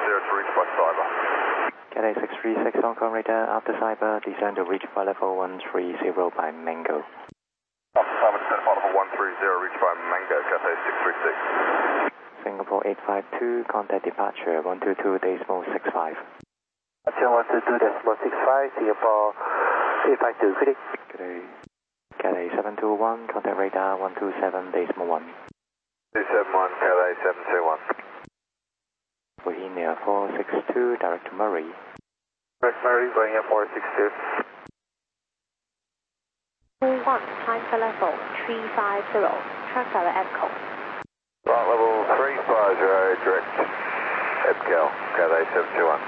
to reach by cyber. Cathay 636 Hong Kong radar after cyber, descend to reach flight level 130 by Mango. After cyber, descend flight level 130, reach by Mango, Cathay 636. Singapore 852, contact departure 122.65. 122.65, Singapore 852, good day. Good day. Cathay 721, contact radar 127.1. 271, Cathay 721. Bohemia 462, direct to Murray. Direct Murray, Bohemia 462. 1, climb for level 350, track direct Echo. Flight level 350, direct EBCAL, Cathay 721.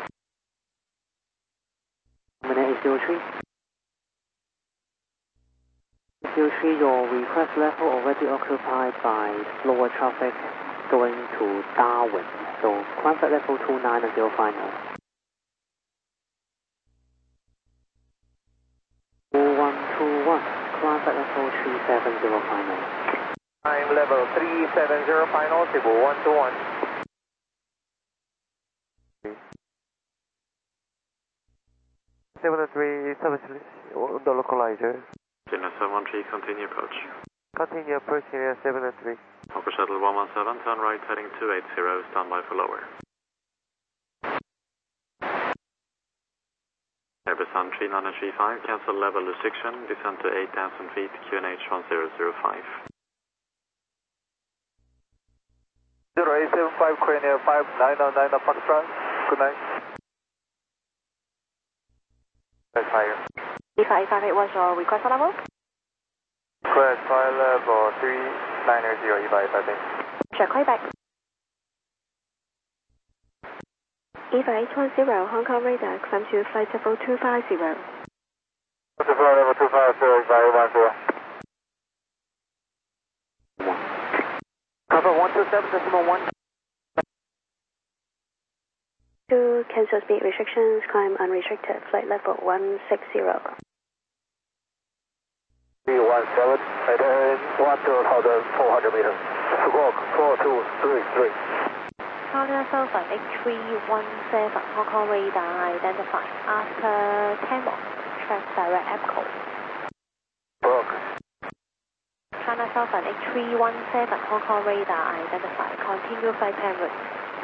Minute 803. 803, your request level already occupied by lower traffic going to Darwin. So climb flight level 290 final. 4121, climb flight level 370 final. Climb level 370 final, Cebu 121. Seven three on the localizer. Kilo 713, continue approach. Continue approach area 703. Hawker Shuttle 117, turn right heading 280, standby for lower. Airbus Sun 3935, cancel level restriction, descend to 8,000 feet, QNH 1005. 0875, Crane 5909, Foxtrot, good night. That's higher. E558 was your request level? Request flight level 390, E558. Check back. E5810, Hong Kong radar, climb to flight level 250. Flight level 250, E510. Cover 127.1. To cancel speed restrictions, climb unrestricted, flight level 160. 317, heading 1,400 meters. Squawk 4233. China Southern H317, Hong Kong radar identified. After 10 knots, track direct Echo. Broke. China Southern H317, Hong Kong radar identified. Continue flight 10 route.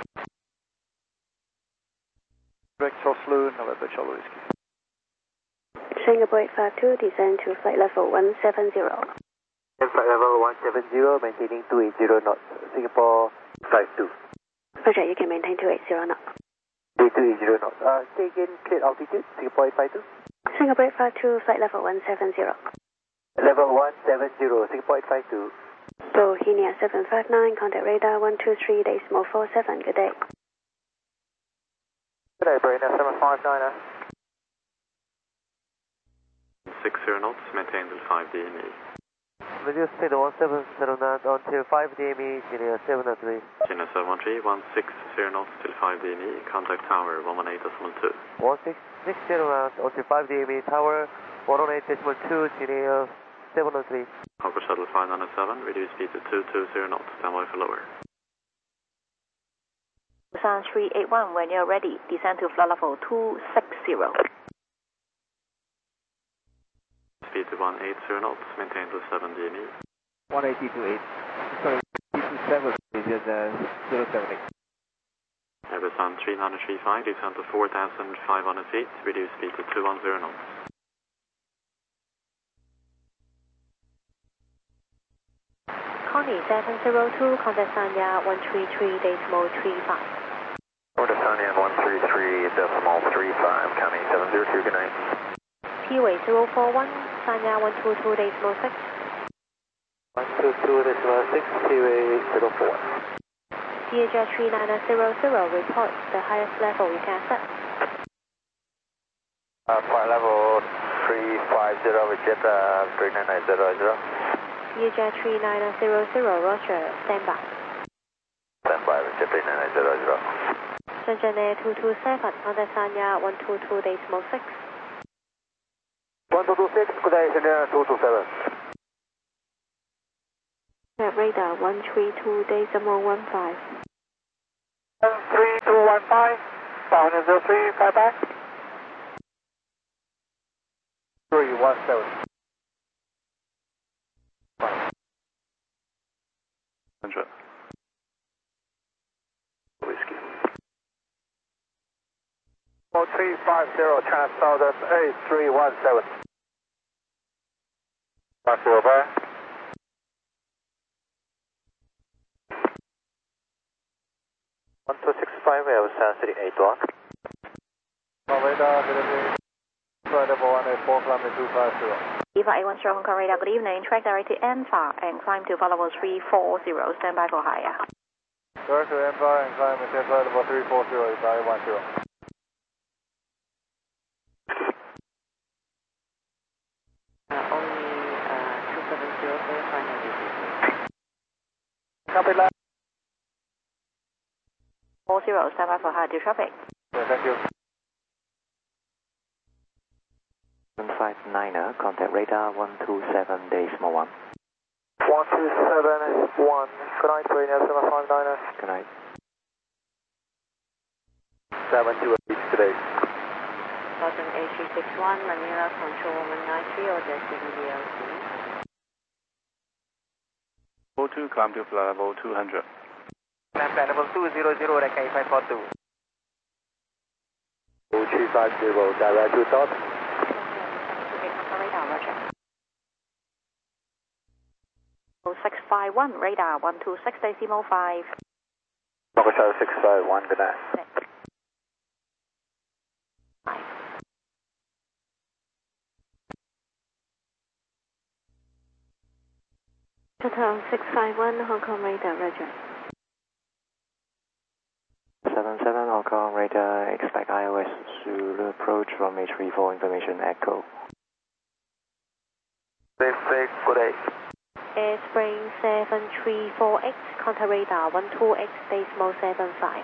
Direct Oslo, November Charlie Whiskey. Singapore 852, descend to flight level 170. Flight level 170, maintaining 280 knots. Singapore 52. Roger, you can maintain 280 knots. 280 knots. Say again, clear altitude, Singapore 852. Singapore 852, flight level 170. Level 170, Singapore 852. Bohemia 759, contact radar 123.47, good day. Good day, Bohemia 759. 60 knots, maintain till 5 DME. Reduce speed 1709 until 5 DME, Kilo 703. Kilo 713, 160 knots till 5 DME, contact tower 118.2. 1660 rounds until 5 DME, tower 118.2, Kilo 703. Hawker Shuttle 597, reduce speed to 220 knots, standby for lower. Sun 381, when you're ready, descend to flight level 260. Speed to 180 knots, maintain to 7 DME. 180 to 8. Sorry, 227 is 078. Airbus Sun 3935, descend to 4,500 feet, reduce speed to 210 knots. Connie 702, contact Sanya 133.35. Order Sanya 133.35, County 702, good night. P-Way 041, Sanya 122.6. 122.6, P-Way 041. CHR 3900, report the highest level you can accept. Flight level 350, with jet 39900. CHR 3900, roger, stand by. Stand by, with jet 39900. Shenzhen Air 227, contact Sanya 122.6. 1226, good day, Shenzhen 227. Radar 132.15. 321, 315, 503, bye bye. 317. 100. Whiskey. 4350, Trans-Southern 8317. 50, bye. One two six five, we have San City 8 block. Radar, level 184, climbing 250. Eva A10 Hong Kong radar, good evening. Track direct to Anfa and climb to level 340. Stand by for higher. Direct to Anfa and climb to level 340, Eva A10. Only 270 for your final decision. Copy that. 40, stand by for higher to traffic. Yeah, thank you. 159er, contact radar 127 decimal 1. 1271, good night, Radio 759er. Good night. 728 today. Boston A361, Manila Control 193 or Destiny DLC. 42, climb to level 200. Climb to level 200, Rekkai 542. 2350, direct to Dot. Radar, roger. 0651, radar 126 decimal 5. Number 651, good night. Total 651, Hong Kong radar, roger. 77 Hong Kong radar, expect iOS Zulu approach from H34 information echo. Good day. Airspring 734X, contact radar 128 decimal 75.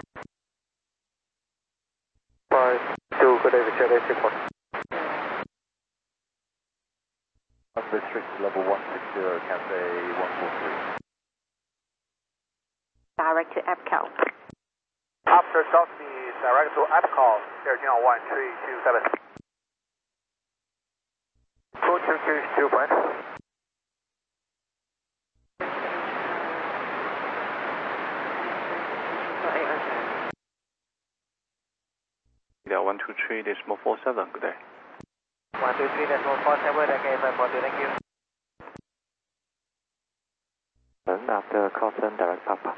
52, good day, Richard A61. Unrestricted level 160, Cathay 143. Direct to EPCAL. After Dusty, direct to APCAL, Air Channel 1327. 222, point. Yeah, 123 decimal 47, good day. 123 decimal 47, Rekkai 542, thank you. Then after Cotton, direct Papa.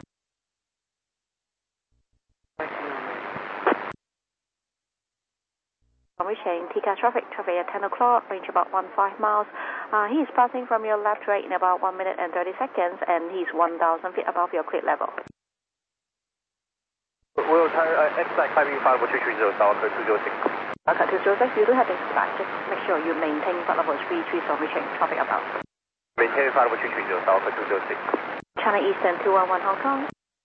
Reaching TCAS traffic at 10 o'clock, range about 15 miles. He is passing from your left right in about 1 minute and 30 seconds, and he's 1,000 feet above your clear level. We'll expect 535 230 South 206. Okay, 206, you do have to expect, just make sure you maintain level 33 so reaching traffic about. Maintain 230 South 206. China Eastern 211 Hong Kong.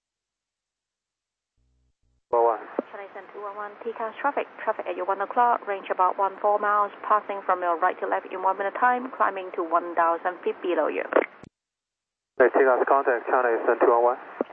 1. China Eastern 211 TCAS traffic at your 1 o'clock, range about 14 miles, passing from your right to left in 1 minute time, climbing to 1,000 feet below you. TCAS contact China Eastern 211.